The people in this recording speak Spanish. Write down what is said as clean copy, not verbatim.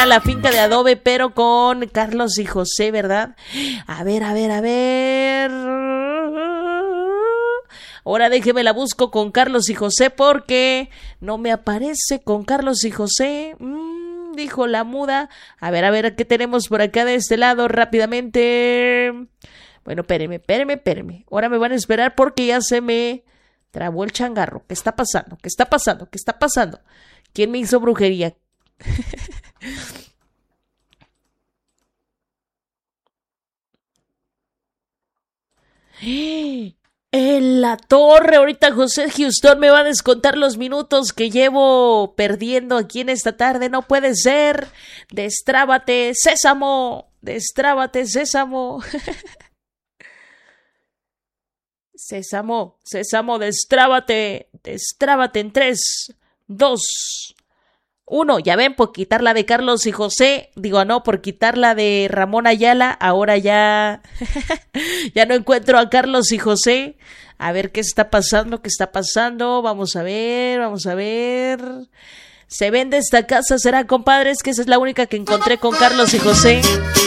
a la finca de adobe, pero con Carlos y José, ¿verdad? A ver. Ahora déjeme la busco con Carlos y José porque no me aparece con Carlos y José. Dijo la muda. A ver, ¿qué tenemos por acá de este lado rápidamente? Bueno, espéreme. Ahora me van a esperar porque ya se me trabó el changarro. ¿Qué está pasando? ¿Quién me hizo brujería? En la torre, ahorita José Houston me va a descontar los minutos que llevo perdiendo aquí en esta tarde. No puede ser. Destrábate, Sésamo. Sésamo, destrábate en 3, 2, 1. Ya ven, por quitar la de Carlos y José, por quitar la de Ramón Ayala, ahora ya ya no encuentro a Carlos y José. A ver qué está pasando. Vamos a ver. ¿Se vende esta casa? ¿Será, compadres? Que esa es la única que encontré con Carlos y José.